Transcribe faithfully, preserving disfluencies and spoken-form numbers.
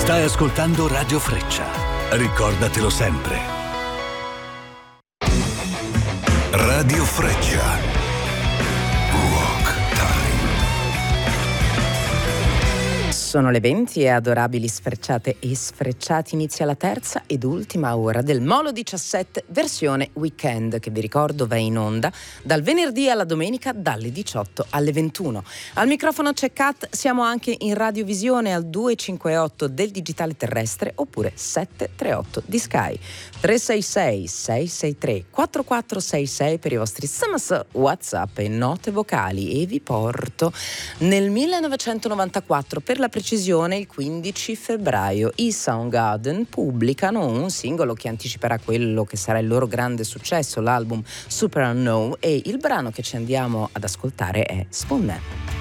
Stai ascoltando Radio Freccia. Ricordatelo sempre. Radio Freccia. Sono le venti e adorabili sfrecciate e sfrecciati inizia la terza ed ultima ora del Molo diciassette versione weekend, che vi ricordo va in onda dal venerdì alla domenica dalle diciotto alle ventuno. Al microfono c'è Kat, siamo anche in radiovisione al duecentocinquantotto del digitale terrestre oppure settecentotrentotto di Sky. tre sei sei sei sei tre quattro quattro sei sei per i vostri sms, WhatsApp e note vocali, e vi porto nel millenovecentonovantaquattro, per la precisione il quindici febbraio. I Soundgarden pubblicano un singolo che anticiperà quello che sarà il loro grande successo, l'album Super Unknown, e il brano che ci andiamo ad ascoltare è Spoon Man.